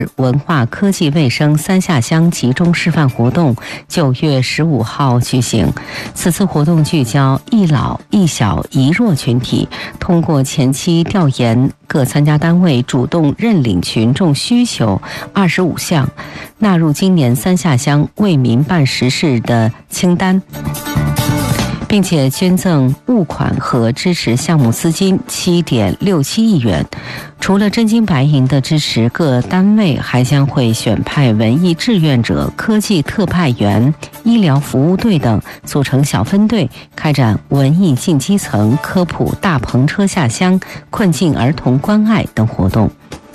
文化科技卫生三下乡集中示范活动9月15号举行。此次活动聚焦一老一小一弱群体，通过前期调研，各参加单位主动认领群众需求25项，纳入今年三下乡为民办实事的清单，并且捐赠物款和支持项目资金7.67亿元。除了真金白银的支持，各单位还将会选派文艺志愿者、科技特派员、医疗服务队等，组成小分队，开展文艺进基层、科普大篷车下乡、困境儿童关爱等活动。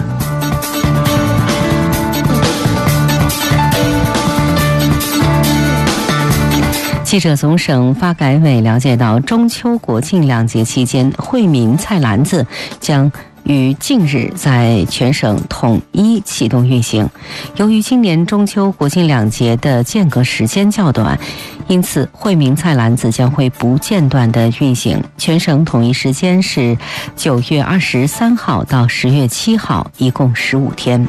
记者从省发改委了解到，中秋国庆2节期间，惠民菜篮子将于近日在全省统一启动运行。由于今年中秋国庆2节的间隔时间较短，因此惠民菜篮子将会不间断的运行。全省统一时间是9月23号到10月7号，一共15天。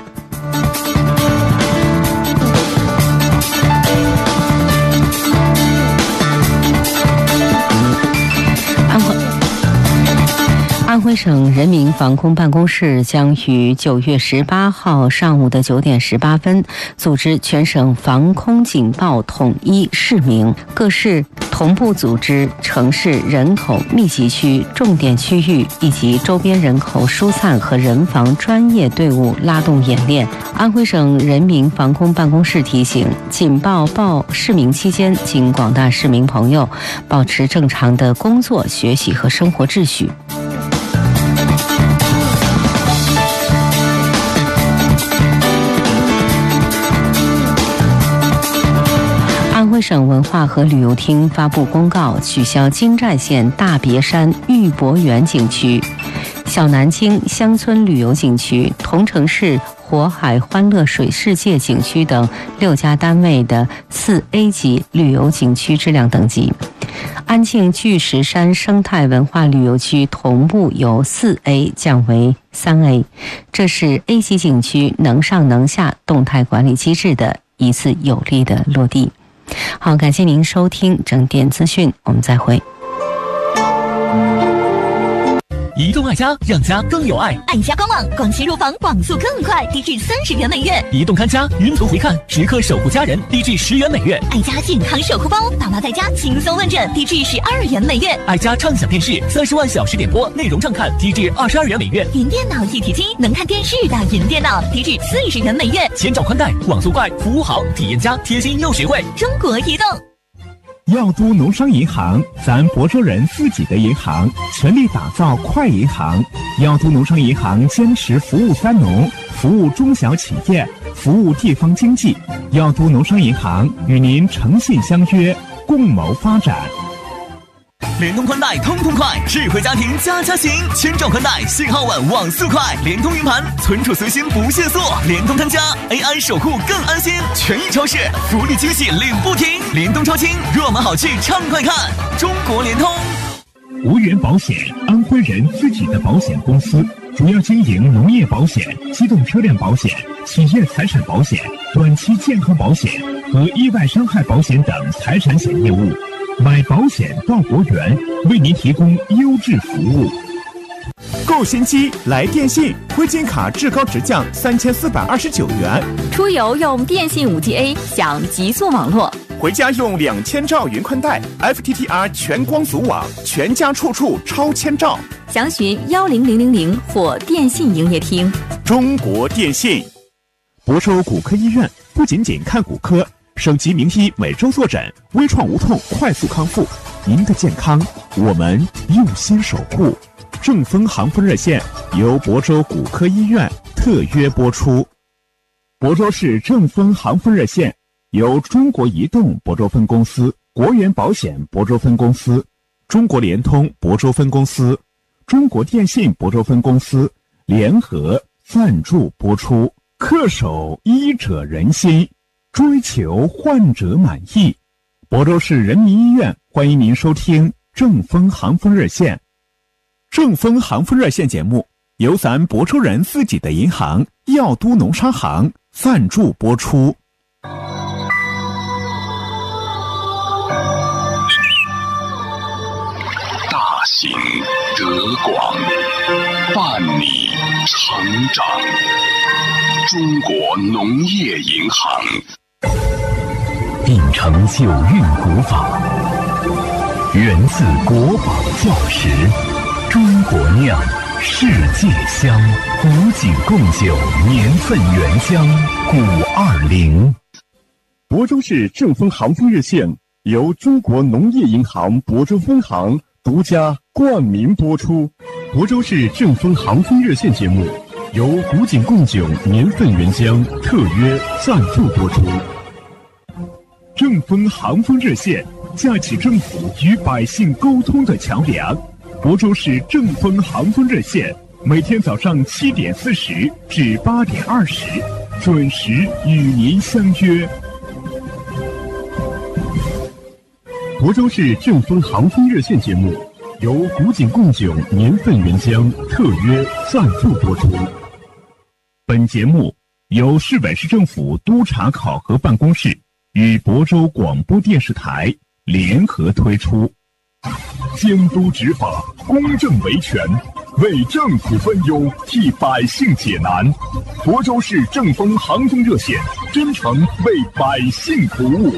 安徽省人民防控办公室将于9月18号上午的9点18分组织全省防空警报统一示明，各市同步组织城市人口密集区、重点区域以及周边人口疏散和人防专业队伍拉动演练。安徽省人民防控办公室提醒，警报报示明期间，请广大市民朋友保持正常的工作、学习和生活秩序。安徽省文化和旅游厅发布公告，取消金寨县大别山玉博园景区、小南京乡村旅游景区、桐城市火海欢乐水世界景区等6家单位的4A 级旅游景区质量等级。安庆巨石山生态文化旅游区同步由4A 降为3A， 这是 A 级景区能上能下动态管理机制的一次有力的落地。好，感谢您收听整点资讯，我们再会。 移动爱家，让家更有爱。 爱家官网广西入房网速更快，低至30元每月。 移动看家，云图回看，时刻守护家人，低至10元每月。 爱家健康守护包，爸妈在家轻松问诊，低至12元每月。 爱家畅享电视，30万小时点播，内容畅看，低至22元每月。 云电脑一体机，能看电视的云电脑，低至40元每月。 千兆宽带，网速快，服务好，体验佳，贴心又实惠。 中国移动。 耀都农商银行，咱亳州人自己的银行，全力打造快银行。耀都农商银行坚持服务3农，服务中小企业，服务地方经济。耀都农商银行与您诚信相约，共谋发展。 联通宽带通快，智慧家庭家行，千兆宽带，信号稳，网速快，联通云盘，存储随心不限速，联通看家 AI 守护更安心，权益超市福利惊喜领不停，联通超轻，热门好剧畅快看，中国联通。 无源保险，安徽人自己的保险公司，主要经营农业保险、机动车辆保险、企业财产保险、短期健康保险和意外伤害保险等财产险业务。买保险到国源，为您提供优质服务。 购新机来电信，挥金卡至高直降3429元。 出游用电信5G A 享极速网络。 回家用2000兆云宽带 FTTR 全光组网，全家处处超千兆。 详询10000或电信营业厅。 中国电信。 亳州骨科医院不仅仅看骨科，省级名医每周坐诊，微创无痛，快速康复。您的健康，我们用心守护。正风航风热线由亳州骨科医院特约播出。亳州市正风航风热线由中国移动亳州分公司、国源保险亳州分公司、中国联通亳州分公司、中国电信亳州分公司联合赞助播出。恪守医者仁心，追求患者满意。亳州市人民医院欢迎您收听正风航风热线。正风航风热线节目由咱亳州人自己的银行耀都农商行赞助播出。 大行德广，伴你成长。中国农业银行秉承九韵古法，源自国宝教识，中国酿，世界香，古井贡酒，年份原浆520。 亳州市正丰行风热线由中国农业银行亳州分行独家冠名播出。亳州市正丰行风热线节目由古井贡酒年份原浆特约赞助播出。正丰行风热线架起政府与百姓沟通的桥梁。亳州市正丰行风热线每天早上7点40至8点20准时与您相约。亳州市正丰行风热线节目由古井贡酒年份原浆特约赞助播出。本节目由市委市政府督察考核办公室与亳州广播电视台联合推出。监督执法，公正维权，为政府分忧，替百姓解难。亳州市正丰行风热线真诚为百姓服务。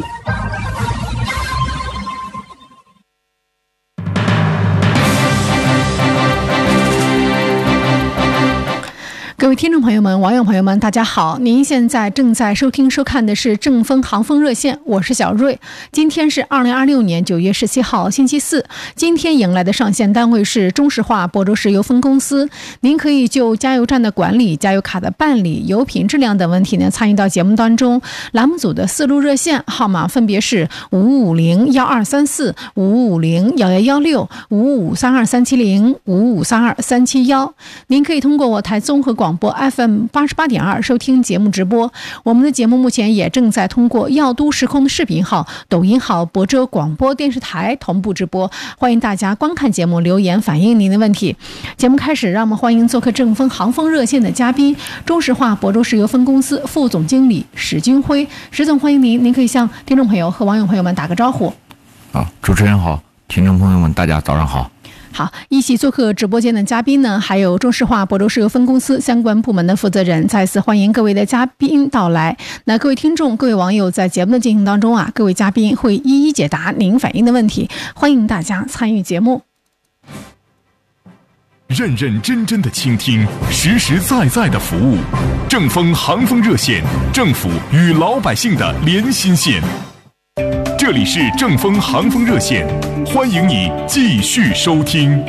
各位听众朋友们、网友朋友们，大家好！您现在正在收看的是正丰行风热线，我是小瑞。今天是2026年9月17号，星期四。今天迎来的上线单位是中石化亳州市油分公司。您可以就加油站的管理、加油卡的办理、油品质量等问题呢参与到节目当中。栏目组的4路热线号码分别是5550-1234、5550-1116、5532-370、5532-371。您可以通过我台综合广播 FM 88.2收听节目直播。我们的节目目前也正在通过耀都时空视频号、抖音号、亳州广播电视台同步直播，欢迎大家观看节目，留言反映您的问题。节目开始，让我们欢迎做客正丰行风热线的嘉宾，中石化亳州市油分公司副总经理史军辉。史总，欢迎您，您可以向听众朋友和网友朋友们打个招呼。 好，主持人好，听众朋友们大家早上好。 好，一起做客直播间的嘉宾呢，还有中石化亳州市油分公司相关部门的负责人。再次欢迎各位的嘉宾到来。那各位听众、各位网友，在节目的进行当中啊，各位嘉宾会一一解答您反映的问题，欢迎大家参与节目。 认认真真的倾听，实实在在的服务。正丰行风热线，政府与老百姓的连心线。这里是正丰行风热线，欢迎你继续收听。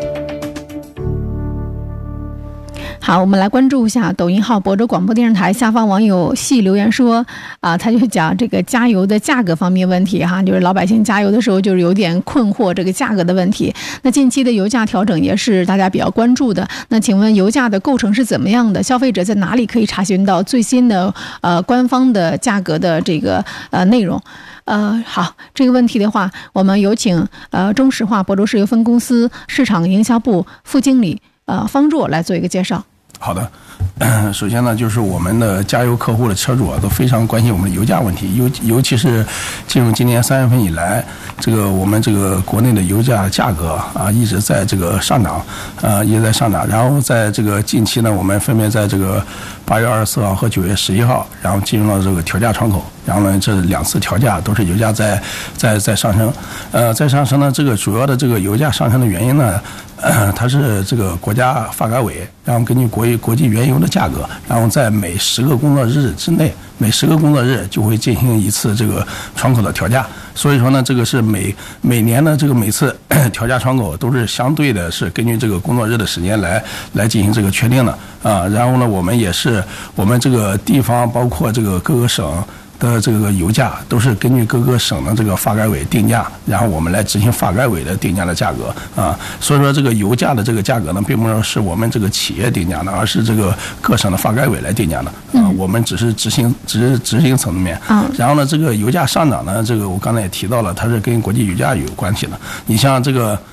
好，我们来关注一下抖音号亳州广播电视台下方网友系留言说他就讲这个加油的价格方面问题哈，就是老百姓加油的时候就是有点困惑这个价格的问题。那近期的油价调整也是大家比较关注的。那请问油价的构成是怎么样的？消费者在哪里可以查询到最新的官方的价格的这个内容？好，这个问题的话，我们有请中石化亳州市油分公司市场营销部副经理方若来做一个介绍。 好的，首先呢，就是我们的加油客户的车主都非常关心我们的油价问题，尤其是进入今年3月份以来，我们国内的油价价格一直在上涨，一直在上涨。然后在近期呢，我们分别在8月24号和9月11号，然后进入了调价窗口。然后呢，这2次调价都是油价在上升，在上升呢，主要的油价上升的原因呢，它是国家发改委，然后根据国际原油的价格，然后在每10个工作日之内，每10个工作日就会进行一次窗口的调价。所以说呢，是每年的每次调价窗口都是相对的是根据工作日的时间来进行确定的啊。然后呢，我们也是我们地方包括各个省的油价都是根据各个省的发改委定价，然后我们来执行发改委的定价的价格啊。所以说油价的价格呢，并不是我们企业定价的，而是各省的发改委来定价的啊。我们只是执行层面。然后呢，油价上涨呢，我刚才也提到了，它是跟国际油价有关系的。你像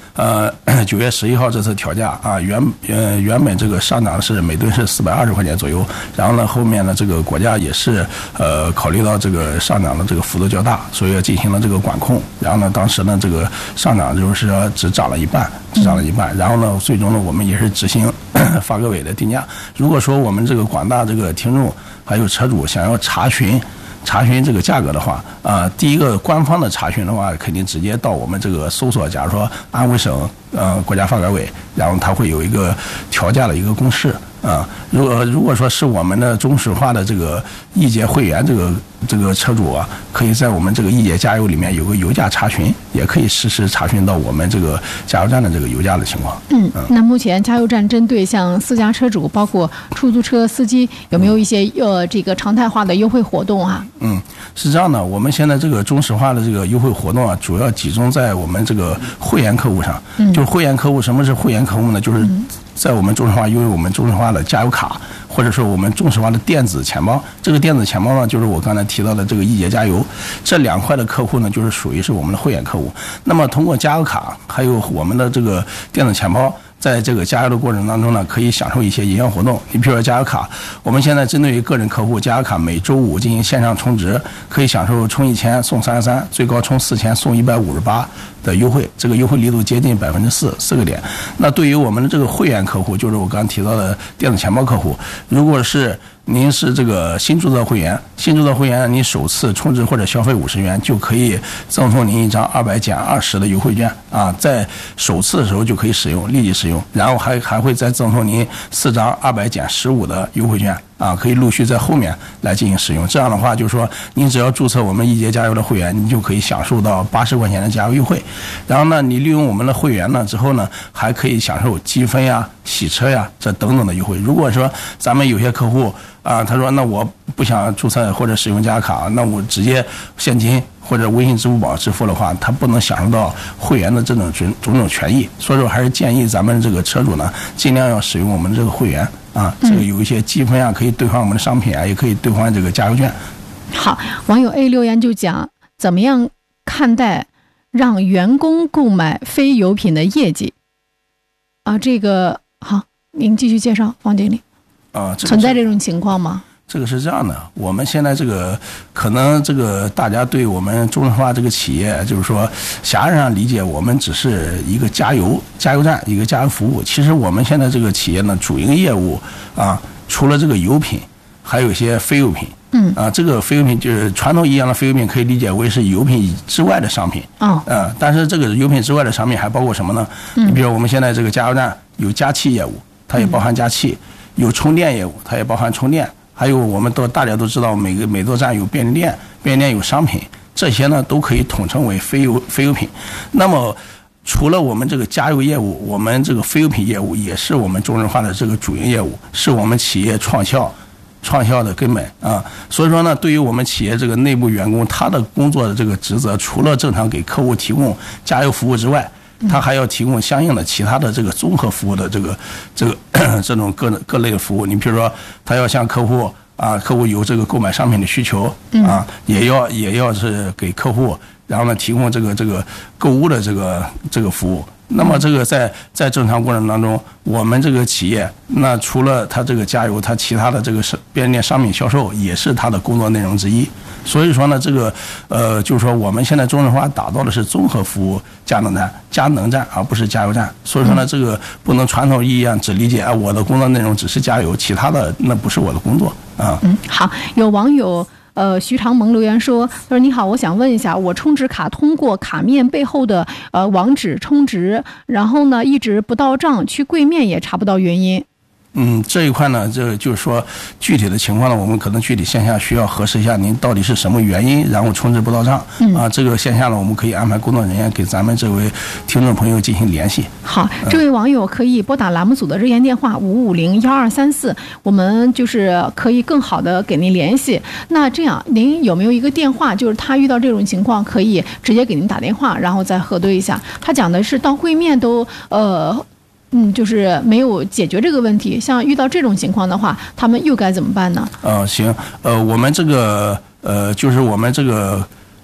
9月11号这次调价啊，原本这个上涨是每吨是420块钱左右，然后呢后面呢这个国家也是考虑到这个上涨的这个幅度较大，所以进行了这个管控，然后呢当时呢这个上涨就是说只涨了一半，然后呢最终呢我们也是执行发改委的定价。如果说我们这个广大这个听众还有车主想要查询这个价格的话，第一个官方的查询的话，肯定直接到我们这个搜索，假如说安徽省国家发改委，然后它会有一个调价的一个公示啊。如果说是我们的中石化的这个易捷会员这个车主啊，可以在我们这个易捷加油里面有个油价查询，也可以实时查询到我们这个加油站的这个油价的情况。 那目前加油站针对像私家车主，包括出租车司机，有没有一些这个常态化的优惠活动啊？ 是这样的，我们现在这个中石化的这个优惠活动啊，主要集中在我们这个会员客户上。就是会员客户，什么是会员客户呢？就是在我们中石化拥有我们中石化的加油卡，或者说我们中石化的电子钱包。这个电子钱包呢，就是我刚才提到的这个易捷加油，这2块的客户呢，就是属于是我们的会员客户。那么通过加油卡还有我们的这个电子钱包，在这个加油的过程当中呢，可以享受一些营销活动。你比如说加油卡，我们现在针对于个人客户，加油卡每周5进行线上充值，可以享受充1000送33，最高充4000送158的优惠，这个优惠力度接近4%个点。那对于我们的这个会员客户，就是我刚刚提到的电子钱包客户，如果是您是这个新注册会员，你首次充值或者消费50元，就可以赠送您一张200减20的优惠券啊，在首次的时候就可以使用，立即使用，然后还会再赠送您4张200减15的优惠券啊，可以陆续在后面来进行使用。这样的话，就是说您只要注册我们易捷加油的会员，你就可以享受到80块钱的加油优惠。然后呢，你利用我们的会员呢之后呢，还可以享受积分呀、洗车呀这等等的优惠。如果说咱们有些客户啊，他说那我不想注册或者使用加卡，那我直接现金或者微信、支付宝支付的话，他不能享受到会员的这种种种权益。所以说，还是建议咱们这个车主呢，尽量要使用我们这个会员啊，这个有一些积分啊，可以兑换我们的商品啊，也可以兑换这个加油券。 好，网友 A 留言就讲，怎么样看待让员工购买非油品的业绩啊？这个好，您继续介绍，王经理。存在这种情况吗？ 这个是这样的，我们现在这个可能这个大家对我们中石化这个企业，就是说狭义上理解，我们只是一个加油站，一个加油服务。其实我们现在这个企业呢，主营业务啊，除了这个油品，还有一些非油品。这个非油品就是传统意义上的非油品，可以理解为是油品之外的商品。但是这个油品之外的商品还包括什么呢？你比如我们现在这个加油站有加气业务，它也包含加气。有充电业务，它也包含充电，还有我们大家都知道，每座站有便利店，便利店有商品，这些呢都可以统称为非油品。那么除了我们这个加油业务，我们这个非油品业务也是我们中石化的这个主营业务，是我们企业创效的根本啊。所以说呢，对于我们企业这个内部员工，他的工作的这个职责，除了正常给客户提供加油服务之外，他还要提供相应的其他的这个综合服务的这种各类的服务。你比如说，他要向客户有这个购买商品的需求啊，也要是给客户，然后呢提供这个购物的这个服务。那么这个在正常过程当中，我们这个企业，那除了它这个加油，它其他的这个便利店商品销售也是它的工作内容之一。所以说呢，这个就是说我们现在中石化打造的是综合服务佳能站，而不是加油站。所以说呢，这个不能传统意义上只理解我的工作内容只是加油，其他的那不是我的工作啊。 好，有网友徐长萌留言说：“他说你好，我想问一下，我充值卡通过卡面背后的网址充值，然后呢一直不到账，去柜面也查不到原因。” 这一块呢，就是说具体的情况呢，我们可能具体线下需要核实一下您到底是什么原因，然后充值不到账这个线下呢，我们可以安排工作人员给咱们这位听众朋友进行联系。 好，这位网友可以拨打栏目组的热线电话550-1234，我们就是可以更好的给您联系。那这样，您有没有一个电话，就是他遇到这种情况可以直接给您打电话，然后再核对一下？他讲的是到柜面都就是没有解决这个问题，像遇到这种情况的话，他们又该怎么办呢？ 行，我们这个就是我们这个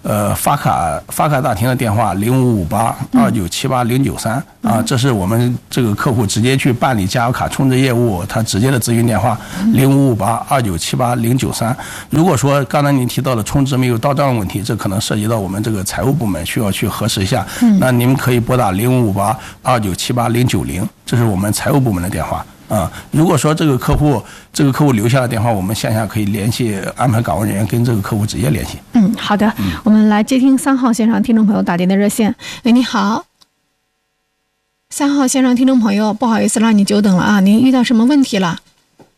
发卡大厅的电话055829780993啊，这是我们这个客户直接去办理加油卡充值业务他直接的咨询电话055829780993。如果说刚才您提到的充值没有到账的问题，这可能涉及到我们这个财务部门需要去核实一下，那您可以拨打055829780990，这是我们财务部门的电话。如果说这个客户留下的电话，我们线下可以联系安排岗位人员跟这个客户直接联系。 好的，我们来接听3号线上听众朋友打进的热线。喂，你好，3号线上听众朋友，不好意思让你久等了啊，您遇到什么问题了？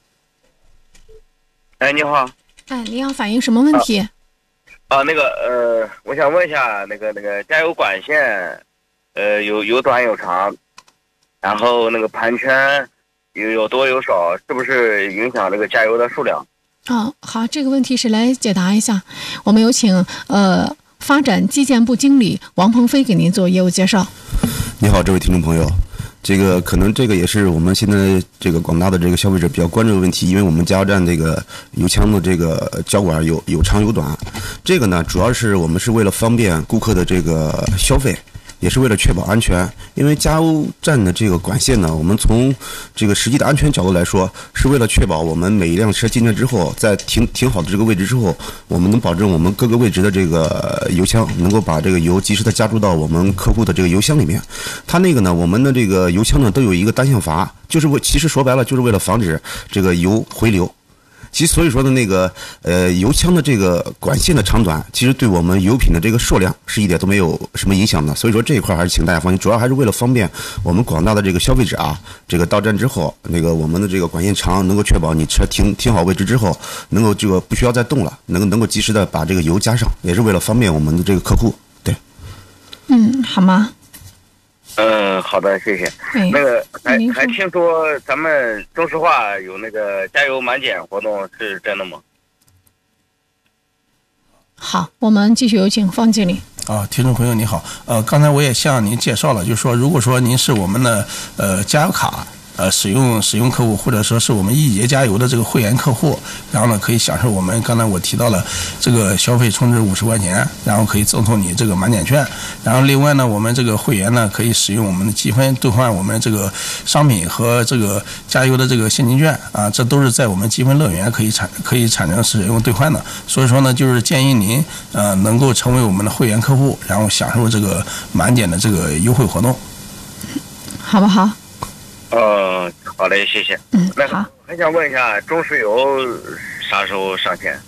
哎，你好。 哎，您要反映什么问题？ 我想问一下，那个加油管线，有短有长，然后那个盘圈有多有少，是不是影响这个加油的数量？ 好，这个问题是来解答一下，我们有请发展基建部经理王鹏飞给您做业务介绍。 你好，这位听众朋友，这个可能这个也是我们现在这个广大的这个消费者比较关注的问题，因为我们加油站这个油枪的这个胶管有长有短，这个呢主要是我们是为了方便顾客的这个消费，也是为了确保安全。因为加油站的这个管线呢，我们从这个实际的安全角度来说，是为了确保我们每一辆车进站之后，在停好的这个位置之后，我们能保证我们各个位置的这个油枪能够把这个油及时的加注到我们客户的这个油箱里面。它那个呢，我们的这个油枪呢都有一个单向阀，其实说白了就是为了防止这个油回流。其实所以说的那个油枪的这个管线的长短，其实对我们油品的这个数量是一点都没有什么影响的。所以说这一块还是请大家放心，主要还是为了方便我们广大的这个消费者啊，这个到站之后，那个我们的这个管线长能够确保你车停好位置之后，能够这个不需要再动了，能够及时的把这个油加上，也是为了方便我们的这个客户。对。 好吗？ 好的，谢谢。那个还听说咱们中石化有那个加油满减活动，是真的吗？ 好，我们继续有请方经理。 听众朋友你好，刚才我也向您介绍了，就是说如果说您是我们的加油卡使用客户，或者说是我们易捷加油的这个会员客户，然后呢可以享受我们刚才我提到了这个消费充值50块钱，然后可以赠送你这个满减券，然后另外呢我们这个会员呢可以使用我们的积分兑换我们这个商品和这个加油的这个现金券啊，这都是在我们积分乐园可以产生使用兑换的。所以说呢就是建议您能够成为我们的会员客户，然后享受这个满减的这个优惠活动， 好不好？ 好嘞，谢谢。 好。 还想问一下，中石油啥时候上线？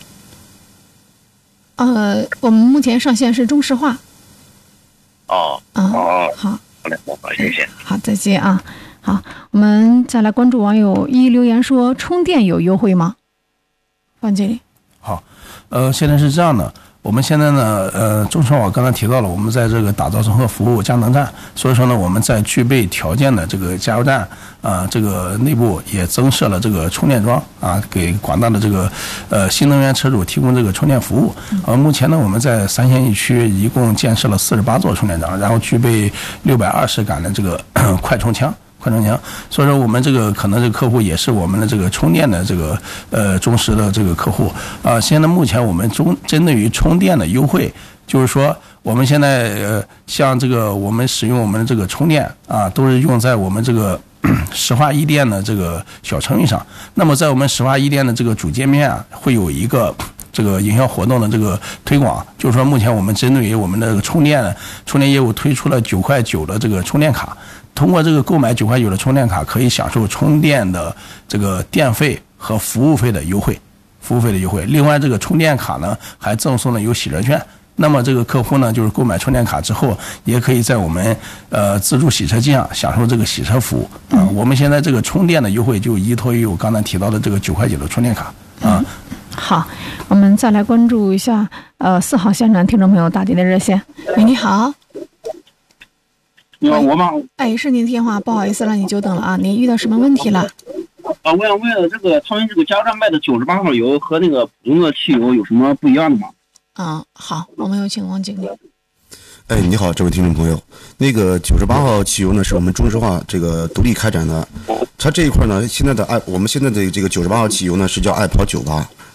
我们目前上线是中石化。 好。 好嘞，好，谢谢。 好，再见啊。好，我们再来关注网友留言说，充电有优惠吗？王经理。 好，现在是这样的。我们现在呢，中石化刚才提到了，我们在这个打造综合服务加能站，所以说呢，我们在具备条件的这个加油站这个内部也增设了这个充电桩啊，给广大的这个新能源车主提供这个充电服务。目前呢，我们在3线1区一共建设了48座充电桩，然后具备620杆的这个快充枪。所以说我们这个可能这个客户也是我们的这个充电的这个忠实的这个客户啊。现在目前我们针对于充电的优惠，就是说我们现在像这个我们使用我们的这个充电啊，都是用在我们这个石化一店的这个小程序上。那么在我们石化一店的这个主界面啊，会有一个这个营销活动的这个推广，就是说目前我们针对于我们的这个充电业务推出了9.9块的这个充电卡。通过这个购买9.9块的充电卡，可以享受充电的这个电费和服务费的优惠。另外，这个充电卡呢还赠送了有洗车券。那么这个客户呢，就是购买充电卡之后，也可以在我们自助洗车机上享受这个洗车服务啊。我们现在这个充电的优惠就依托于我刚才提到的这个9.9块的充电卡啊。 好，我们再来关注一下4号线上听众朋友打进的热线。喂，你好。 你好，我吗？ 是您的电话，不好意思让你久等了啊！您遇到什么问题了？ 我想问这个他们这个加油站卖的98号油和那个普通的汽油有什么不一样的吗？ 好，我们有请王经理。 你好，这位听众朋友，那个98号汽油呢是我们中石化这个独立开展的，它这一块呢，我们现在的这个98号汽油呢是叫爱跑98，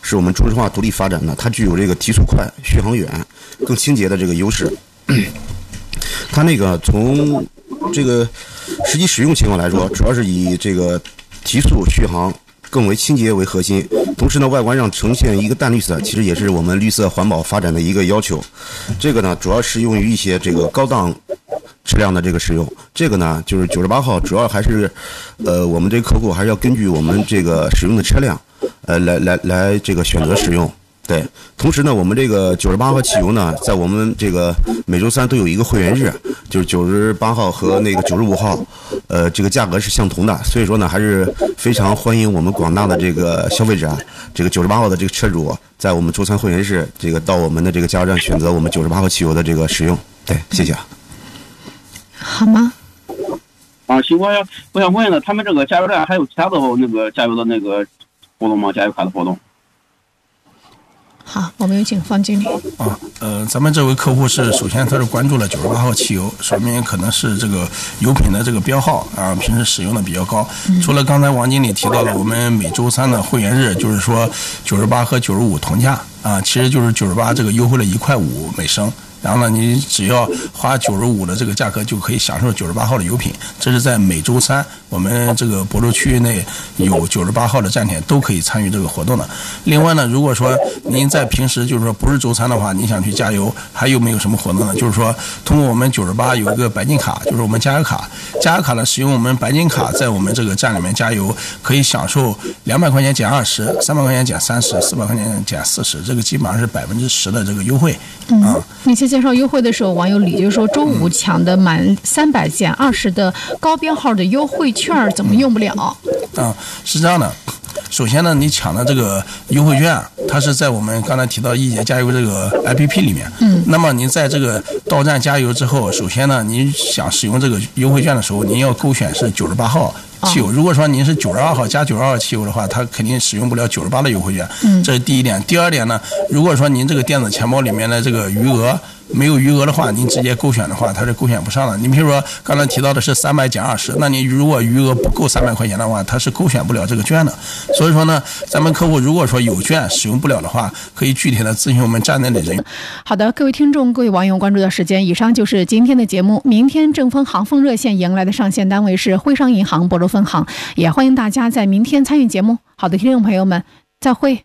是我们中石化独立发展的，它具有这个提速快、续航远、更清洁的这个优势。它那个从这个实际使用情况来说，主要是以这个提速、续航、更为清洁为核心。同时呢，外观上呈现一个淡绿色，其实也是我们绿色环保发展的一个要求。这个呢，主要适用于一些这个高档质量的这个使用。这个呢，就是98号，主要还是我们这个客户还是要根据我们这个使用的车辆，来这个选择使用。对，同时呢，我们这个98号汽油呢，在我们这个每周3都有一个会员日，就是98号和那个95号，这个价格是相同的，所以说呢，还是非常欢迎我们广大的这个消费者，这个98号的这个车主，在我们周3会员日，这个到我们的这个加油站选择我们98号汽油的这个使用。对，谢谢。 好吗？ 啊，行，我想问呢，他们这个加油站还有其他的那个加油的那个活动吗？加油卡的活动？ 好，我们有请方经理。 咱们这位客户是首先他是关注了98号汽油，说明可能是这个油品的这个标号啊，平时使用的比较高。除了刚才王经理提到了我们每周3的会员日，就是说98和95同价啊，其实就是98这个优惠了1.5块每升。然后呢，你只要花95的这个价格就可以享受98号的油品。这是在每周3我们这个亳州区域内有98号的站点都可以参与这个活动的。另外呢，如果说您在平时就是说不是周3的话，你想去加油，还有没有什么活动呢？就是说通过我们98有一个白金卡，就是我们加油卡。加油卡呢，使用我们白金卡在我们这个站里面加油，可以享受200块钱减20%、300块钱减30%、400块钱减40%，这个基本上是10%的这个优惠啊。 你介绍优惠的时候，网友李就说周五抢的满300减20的高标号的优惠券怎么用不了？ 是这样的。首先呢，你抢的这个优惠券，它是在我们刚才提到易捷加油这个 APP 里面。那么您在这个到站加油之后，首先呢，您想使用这个优惠券的时候，您要勾选是98号汽油。如果说您是92号加92号汽油的话，它肯定使用不了98的优惠券。这是第一点。第二点呢，如果说您这个电子钱包里面的这个余额没有余额的话，您直接勾选的话，它是勾选不上的。你比如说刚才提到的是300减20，那你如果余额不够300块钱的话，它是勾选不了这个券的。所以说呢，咱们客户如果说有券使用不了的话，可以具体的咨询我们站内的人员。 好的，各位听众、各位网友关注的时间，以上就是今天的节目。明天正丰航丰热线迎来的上线单位是徽商银行亳州分行，也欢迎大家在明天参与节目。好的，听众朋友们，再会。